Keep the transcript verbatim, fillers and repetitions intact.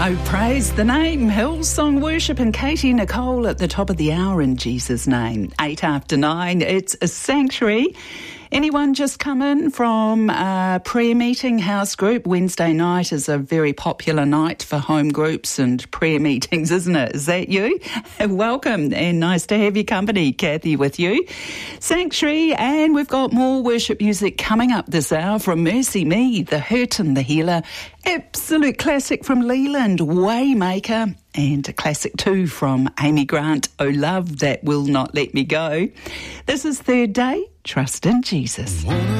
Oh, praise the name. Hillsong Worship and Katie Nicole at the top of the hour in Jesus' name. Eight after nine, it's a Sanctuary. Anyone just come in from a prayer meeting, house group? Wednesday night is a very popular night for home groups and prayer meetings, isn't it? Is that you? Welcome and nice to have your company. Kathy with you. Sanctuary, and we've got more worship music coming up this hour from Mercy Me, The Hurt and the Healer. Absolute classic from Leland, Waymaker, and a classic too from Amy Grant, Oh Love That Will Not Let Me Go. This is Third Day, Trust in Jesus.